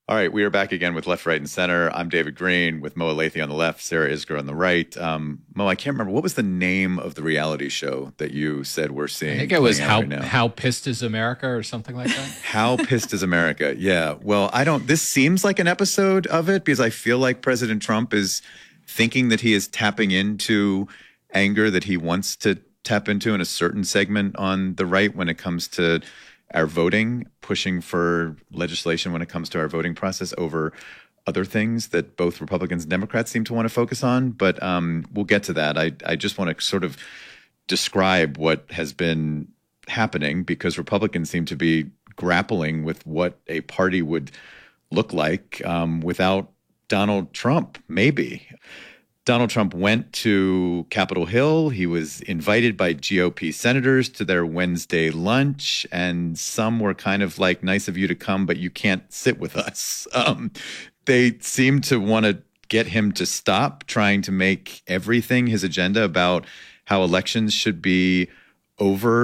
All right, we are back again with Left, Right, and Center. I'm David Green with Mo Lathe on the left, Sarah Isgur on the right. Mo, I can't remember. What was the name of the reality show that you said we're I think seeing it was playing out how right now? how pissed is America or something like that. How Pissed is America? Yeah. Well, I don't, this seems like an episode of it because I feel like President Trump is thinking that he is tapping into anger that he wants to tap into in a certain segment on the right when it comes to our voting, pushing for legislation when it comes to our voting process over other things that both Republicans and Democrats seem to want to focus on. But we'll get to that. I just want to sort of describe what has been happening because Republicans seem to be grappling with what a party would look like without Donald Trump, maybe. Donald Trump went to Capitol Hill. He was invited by GOP senators to their Wednesday lunch, and some were kind of like, nice of you to come, but you can't sit with us. They seem to want to get him to stop trying to make everything his agenda about how elections should be over